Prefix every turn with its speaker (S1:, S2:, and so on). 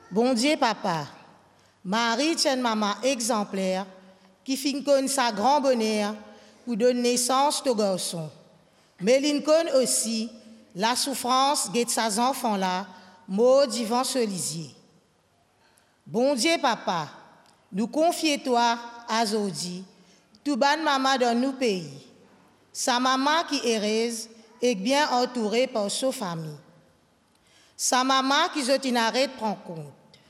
S1: Bon Dieu, papa, Marie tient maman exemplaire qui fin connaît sa grand bonheur pour donner naissance au garçon. Mais Lincoln aussi la souffrance de ses enfants là, mort divant ce lisier. Bon Dieu, papa, nous confions toi à Zodi, tout ban maman dans nos pays. Sa maman qui est heureuse et bien entourée par sa famille. Sa maman qui je t'inarrête prend compte.